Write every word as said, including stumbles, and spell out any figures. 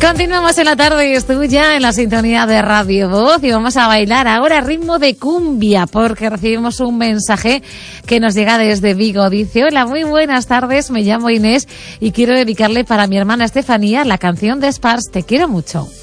Continuamos en la tarde, estoy ya en la sintonía de Radio Voz y vamos a bailar ahora ritmo de cumbia porque recibimos un mensaje que nos llega desde Vigo. Dice: hola, muy buenas tardes, me llamo Inés y quiero dedicarle para mi hermana Estefanía la canción de Spars, Te quiero mucho.